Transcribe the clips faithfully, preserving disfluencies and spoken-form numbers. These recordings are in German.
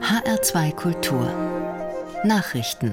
H R zwei Kultur Nachrichten.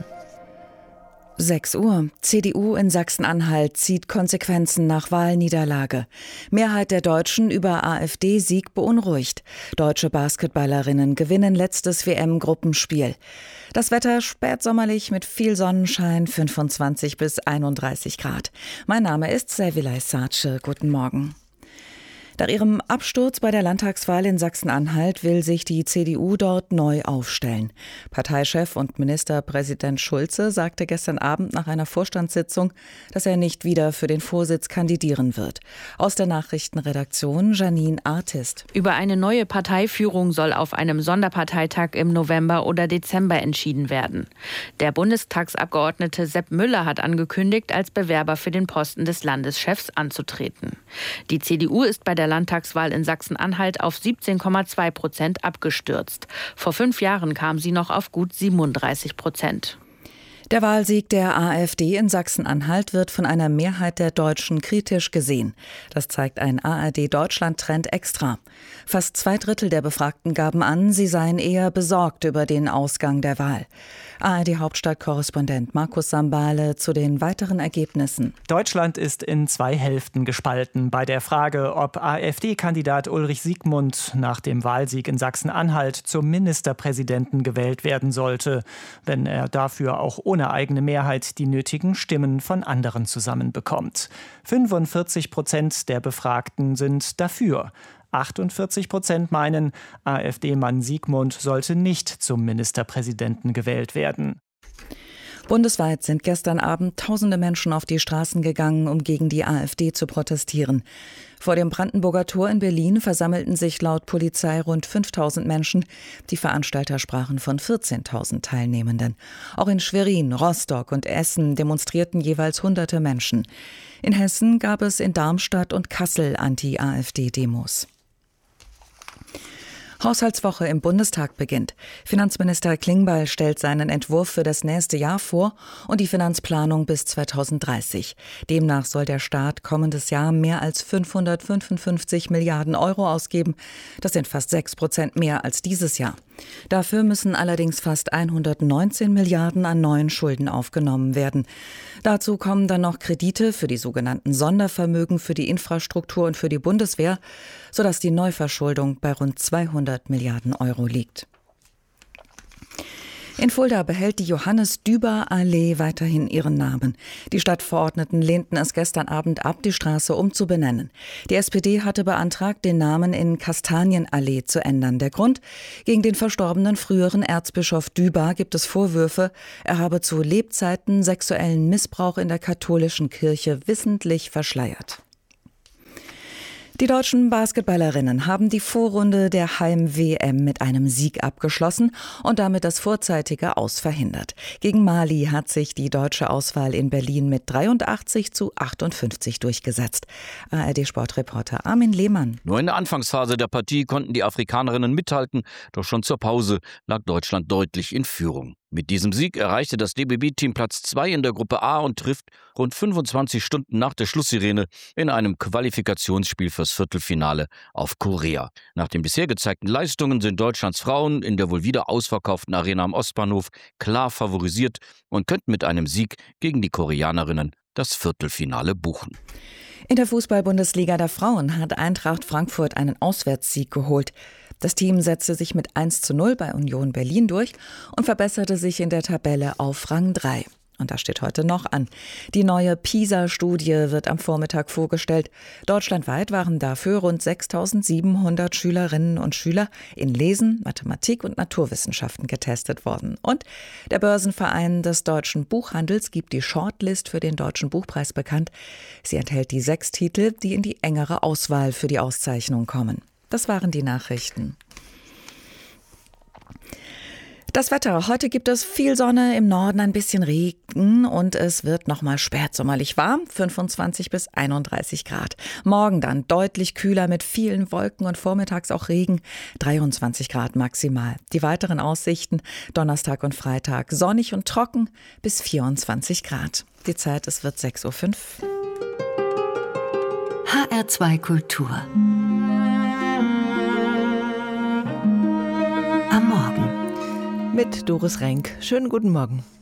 sechs Uhr. C D U in Sachsen-Anhalt zieht Konsequenzen nach Wahlniederlage. Mehrheit der Deutschen über AfD-Sieg beunruhigt. Deutsche Basketballerinnen gewinnen letztes W M-Gruppenspiel. Das Wetter spätsommerlich mit viel Sonnenschein, fünfundzwanzig bis einunddreißig Grad. Mein Name ist Servilay Sace. Guten Morgen. Nach ihrem Absturz bei der Landtagswahl in Sachsen-Anhalt will sich die C D U dort neu aufstellen. Parteichef und Ministerpräsident Schulze sagte gestern Abend nach einer Vorstandssitzung, dass er nicht wieder für den Vorsitz kandidieren wird. Aus der Nachrichtenredaktion Janine Artist. Über eine neue Parteiführung soll auf einem Sonderparteitag im November oder Dezember entschieden werden. Der Bundestagsabgeordnete Sepp Müller hat angekündigt, als Bewerber für den Posten des Landeschefs anzutreten. Die C D U ist bei der Landtagswahl in Sachsen-Anhalt auf siebzehn Komma zwei Prozent abgestürzt. Vor fünf Jahren kam sie noch auf gut siebenunddreißig Prozent. Der Wahlsieg der AfD in Sachsen-Anhalt wird von einer Mehrheit der Deutschen kritisch gesehen. Das zeigt ein A R D-Deutschland-Trend extra. Fast zwei Drittel der Befragten gaben an, sie seien eher besorgt über den Ausgang der Wahl. A R D-Hauptstadtkorrespondent Markus Sambale zu den weiteren Ergebnissen. Deutschland ist in zwei Hälften gespalten bei der Frage, ob AfD-Kandidat Ulrich Siegmund nach dem Wahlsieg in Sachsen-Anhalt zum Ministerpräsidenten gewählt werden sollte, wenn er dafür auch ohne eigene Mehrheit die nötigen Stimmen von anderen zusammenbekommt. fünfundvierzig Prozent der Befragten sind dafür. achtundvierzig Prozent meinen, AfD-Mann Siegmund sollte nicht zum Ministerpräsidenten gewählt werden. Bundesweit sind gestern Abend tausende Menschen auf die Straßen gegangen, um gegen die AfD zu protestieren. Vor dem Brandenburger Tor in Berlin versammelten sich laut Polizei rund fünftausend Menschen. Die Veranstalter sprachen von vierzehntausend Teilnehmenden. Auch in Schwerin, Rostock und Essen demonstrierten jeweils hunderte Menschen. In Hessen gab es in Darmstadt und Kassel Anti-AfD-Demos. Haushaltswoche im Bundestag beginnt. Finanzminister Klingbeil stellt seinen Entwurf für das nächste Jahr vor und die Finanzplanung bis zweitausenddreißig. Demnach soll der Staat kommendes Jahr mehr als fünfhundertfünfundfünfzig Milliarden Euro ausgeben. Das sind fast sechs Prozent mehr als dieses Jahr. Dafür müssen allerdings fast hundertneunzehn Milliarden an neuen Schulden aufgenommen werden. Dazu kommen dann noch Kredite für die sogenannten Sondervermögen für die Infrastruktur und für die Bundeswehr, sodass die Neuverschuldung bei rund zweihundert Milliarden Euro liegt. In Fulda behält die Johannes-Düber-Allee weiterhin ihren Namen. Die Stadtverordneten lehnten es gestern Abend ab, die Straße umzubenennen. Die S P D hatte beantragt, den Namen in Kastanienallee zu ändern. Der Grund? Gegen den verstorbenen früheren Erzbischof Düber gibt es Vorwürfe, er habe zu Lebzeiten sexuellen Missbrauch in der katholischen Kirche wissentlich verschleiert. Die deutschen Basketballerinnen haben die Vorrunde der Heim-W M mit einem Sieg abgeschlossen und damit das vorzeitige Aus verhindert. Gegen Mali hat sich die deutsche Auswahl in Berlin mit dreiundachtzig zu achtundfünfzig durchgesetzt. A R D-Sportreporter Armin Lehmann. Nur in der Anfangsphase der Partie konnten die Afrikanerinnen mithalten, doch schon zur Pause lag Deutschland deutlich in Führung. Mit diesem Sieg erreichte das D B B-Team Platz zwei in der Gruppe A und trifft rund fünfundzwanzig Stunden nach der Schlusssirene in einem Qualifikationsspiel fürs Viertelfinale auf Korea. Nach den bisher gezeigten Leistungen sind Deutschlands Frauen in der wohl wieder ausverkauften Arena am Ostbahnhof klar favorisiert und könnten mit einem Sieg gegen die Koreanerinnen das Viertelfinale buchen. In der Fußball-Bundesliga der Frauen hat Eintracht Frankfurt einen Auswärtssieg geholt. Das Team setzte sich mit eins zu null bei Union Berlin durch und verbesserte sich in der Tabelle auf Rang drei. Und das steht heute noch an. Die neue PISA-Studie wird am Vormittag vorgestellt. Deutschlandweit waren dafür rund sechstausendsiebenhundert Schülerinnen und Schüler in Lesen, Mathematik und Naturwissenschaften getestet worden. Und der Börsenverein des deutschen Buchhandels gibt die Shortlist für den Deutschen Buchpreis bekannt. Sie enthält die sechs Titel, die in die engere Auswahl für die Auszeichnung kommen. Das waren die Nachrichten. Das Wetter. Heute gibt es viel Sonne, im Norden ein bisschen Regen und es wird nochmal spätsommerlich warm, fünfundzwanzig bis einunddreißig Grad. Morgen dann deutlich kühler mit vielen Wolken und vormittags auch Regen, dreiundzwanzig Grad maximal. Die weiteren Aussichten: Donnerstag und Freitag sonnig und trocken bis vierundzwanzig Grad. Die Zeit, es wird sechs Uhr fünf. H R zwei Kultur. Am Morgen. mit Doris Renk. Schönen guten Morgen.